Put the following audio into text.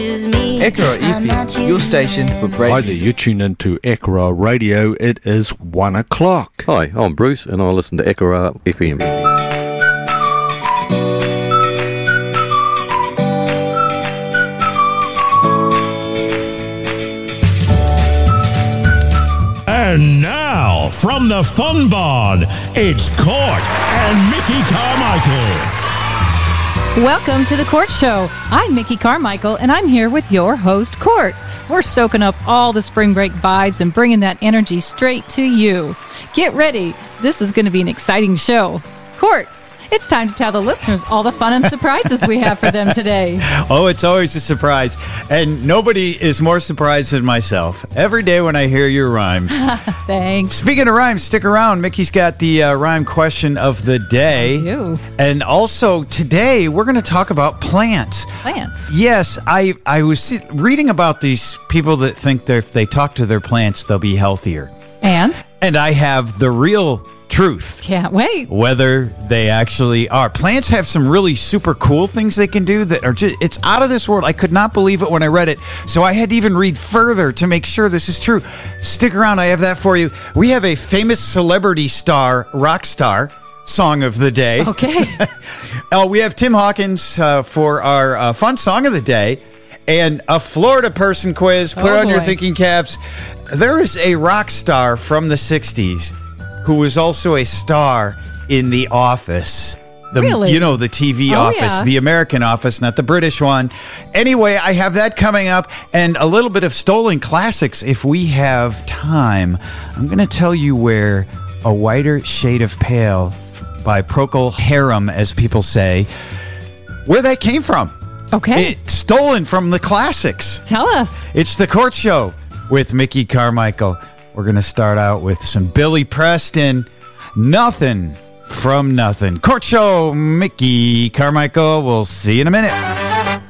Ekra FM, your station for great Hi there, music. you tune into Ekra Radio. It is 1 o'clock. Hi, I'm Bruce and I listen to Ekara FM. And now, from the Fun Barn, it's Court and Mickey Carmichael. Welcome to the Court Show. I'm Mickey Carmichael, and I'm here with your host, Court. We're soaking up all the spring break vibes and bringing that energy straight to you. Get ready. This is going to be an exciting show. Court, it's time to tell the listeners all the fun and surprises we have for them today. Oh, it's always a surprise. And nobody is more surprised than myself. Every day when I hear your rhyme. Thanks. Speaking of rhymes, stick around. Mickey's got the rhyme question of the day. I do. And also, today, we're going to talk about plants. Plants. Yes, I was reading about these people that think that if they talk to their plants, they'll be healthier. And? And I have the real truth. Can't wait. Whether they actually are. Plants have some really super cool things they can do that are just, it's out of this world. I could not believe it when I read it. So I had to even read further to make sure this is true. Stick around. I have that for you. We have a famous celebrity star, rock star, song of the day. Okay. We have Tim Hawkins for our fun song of the day. And a Florida person quiz. Put on your thinking caps. There is a rock star from the 60s who was also a star in The Office. Really? You know, the TV Office, yeah. the American Office, not the British one. Anyway, I have that coming up and a little bit of stolen classics if we have time. I'm going to tell you where A Whiter Shade of Pale by Procol Harum, as people say, where that came from. Okay. It's stolen from the classics. Tell us. It's the Court Show with Mickey Carmichael. We're going to start out with some Billy Preston. Nothing from nothing. Court Show, Mickey Carmichael. We'll see you in a minute.